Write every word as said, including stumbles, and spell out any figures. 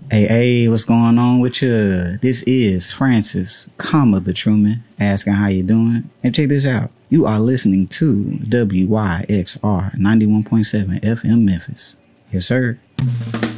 Hey, hey, what's going on with you? This is Francis, comma the Truman, asking how you doing. And check this out. You are listening to W Y X R ninety-one point seven F M Memphis. Yes, sir.